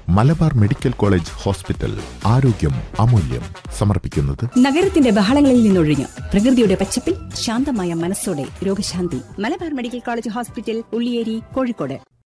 Malabar medical college hospital. ആരോഗ്യം അമൂല്യം. സമർപ്പിക്കുന്നത് നഗരത്തിന്റെ ബഹളങ്ങളിൽ നിന്നൊഴിഞ്ഞ് പ്രകൃതിയുടെ പച്ചപ്പിൽ ശാന്തമായ മനസ്സോടെ രോഗശാന്തി. Malabar medical college hospital, Ulliyeri, Kozhikode.